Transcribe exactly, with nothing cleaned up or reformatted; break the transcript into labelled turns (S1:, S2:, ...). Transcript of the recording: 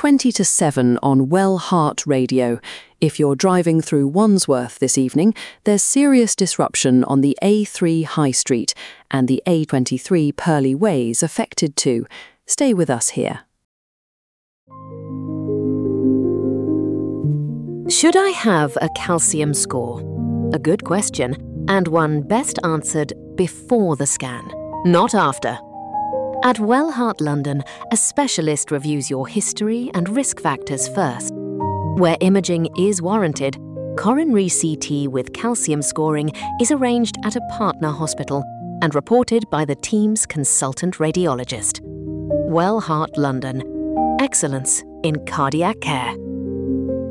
S1: twenty to seven on Well Heart Radio. If you're driving through Wandsworth this evening, there's serious disruption on the A three High Street and the A twenty-three Purley Ways affected too. Stay with us here.
S2: Should I have a calcium score? A good question, and one best answered before the scan, not after. At Well Heart London, a specialist reviews your history and risk factors first. Where imaging is warranted, coronary C T with calcium scoring is arranged at a partner hospital and reported by the team's consultant radiologist. Well Heart London. Excellence in cardiac care.